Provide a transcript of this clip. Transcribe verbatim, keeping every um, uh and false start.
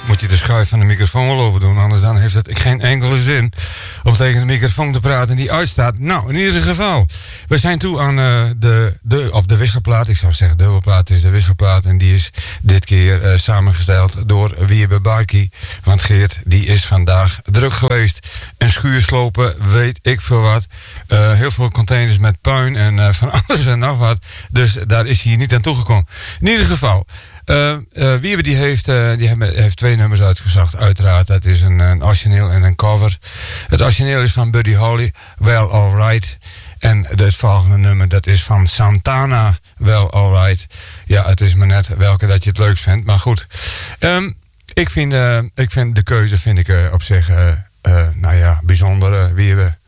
moet je de schuif van de microfoon wel open doen. Anders dan heeft het geen enkele zin om tegen de microfoon te praten die uitstaat. Nou, in ieder geval. We zijn toe aan uh, de, de, of de wisselplaat. Ik zou zeggen dubbelplaat is de wisselplaat. En die is dit keer uh, samengesteld door Wiebe Barkie. Want Geert, die is vandaag druk geweest. Een schuur slopen, weet ik veel wat. Uh, heel veel containers met puin en uh, van alles en nog wat. Dus daar is hij niet aan toegekomen. In ieder geval... Uh, uh, Wiebe die heeft, uh, die heeft, heeft twee nummers uitgezocht, uiteraard. Dat is een, een origineel en een cover. Het origineel is van Buddy Holly, Well Alright. En het volgende nummer, dat is van Santana, Well Alright. Ja, het is maar net welke dat je het leuk vindt, maar goed. Um, ik, vind, uh, ik vind de keuze vind ik uh, op zich, uh, uh, nou ja, bijzonder. Uh, Wiebe,